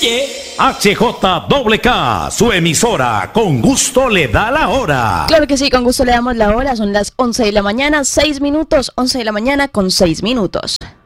HJKK, su emisora, con gusto le da la hora. Claro que sí, con gusto le damos la hora. Son las 11 de la mañana, 6 minutos. 11 de la mañana con 6 minutos.